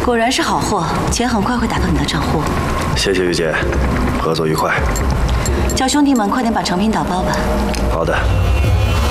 果然是好货，钱很快会打到你的账户。 谢谢玉姐，合作愉快。 叫兄弟们快点把成品打包吧。 好的。